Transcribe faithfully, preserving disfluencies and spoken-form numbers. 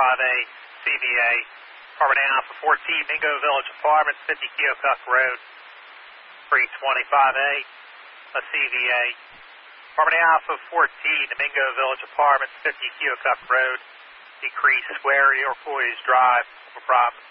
five A, C V A. Harmony Alpha fourteen, Mingo Village Apartments, fifty Keokuk Road, three twenty-five A, a C V A. Harmony Alpha fourteen, Mingo Village Apartments, fifty Keokuk Road, decrease square, Iroquois Drive, no problem.